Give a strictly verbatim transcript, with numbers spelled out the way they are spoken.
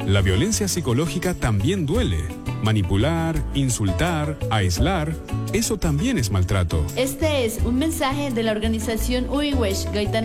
La violencia psicológica también duele. Manipular, insultar, aislar, eso también es maltrato. Este es un mensaje de la organización Uiwesh Gaitán